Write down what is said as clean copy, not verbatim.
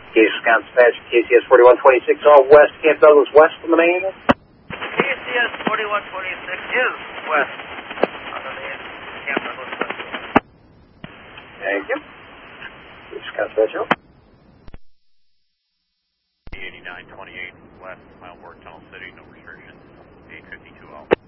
Case Wisconsin Dispatch, KCS 4126, all west, Camp Douglas west from the main. KCS 4126 is west on the main, Camp Douglas west. Thank you. Case Wisconsin Dispatch. 8928 west, Mile Work, Tunnel City, no restrictions, 852 out.